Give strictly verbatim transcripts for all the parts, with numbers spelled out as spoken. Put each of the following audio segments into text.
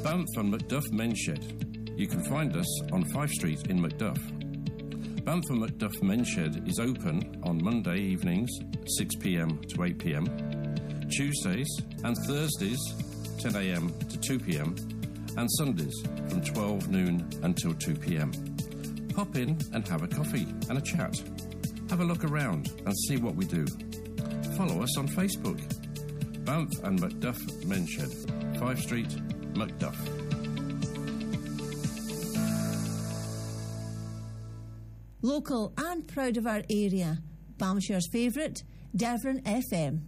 Banff and Macduff Men's Shed. You can find us on Fife Street in Macduff. Banff and Macduff Men's Shed is open on Monday evenings, six p m to eight p m, Tuesdays and Thursdays, ten a m to two p m, and Sundays from twelve noon until two p m. Pop in and have a coffee and a chat. Have a look around and see what we do. Follow us on Facebook. Banff and Macduff Men's Shed, Fife Street, Macduff. Local and proud of our area. Banffshire's favourite, Devon F M.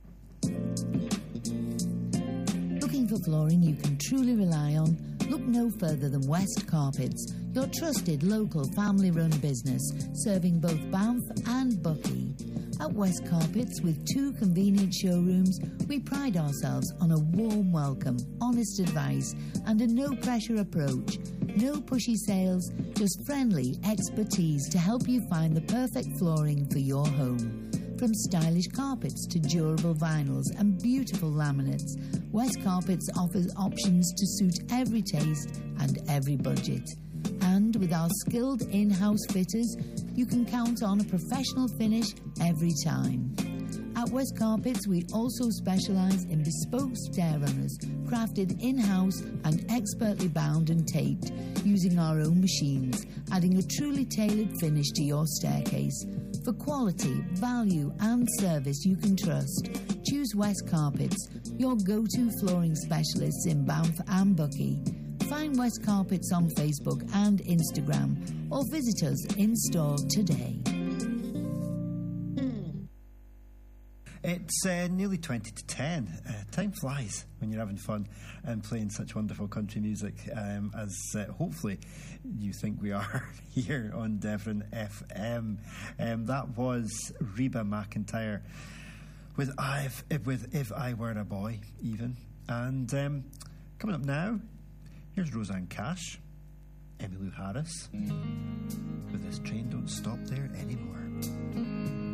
Looking for flooring you can truly rely on? Look no further than West Carpets, your trusted local family-run business, serving both Banff and Buckie. At West Carpets, with two convenient showrooms, we pride ourselves on a warm welcome, honest advice, and a no-pressure approach. No pushy sales, just friendly expertise to help you find the perfect flooring for your home. From stylish carpets to durable vinyls and beautiful laminates, West Carpets offers options to suit every taste and every budget. And with our skilled in-house fitters, you can count on a professional finish every time. At West Carpets, we also specialise in bespoke stair runners, crafted in-house and expertly bound and taped, using our own machines, adding a truly tailored finish to your staircase. For quality, value and service you can trust, choose West Carpets, your go-to flooring specialists in Banff and Buckie. Find West Carpets on Facebook and Instagram, or visit us in store today. It's uh, nearly twenty to ten. Uh, time flies when you're having fun and playing such wonderful country music, um, as uh, hopefully you think we are here on Devon F M. Um, that was Reba McEntire with I've, with If I Were a Boy, even. And um, coming up now, here's Roseanne Cash, Emmylou Harris with This Train Don't Stop There Anymore.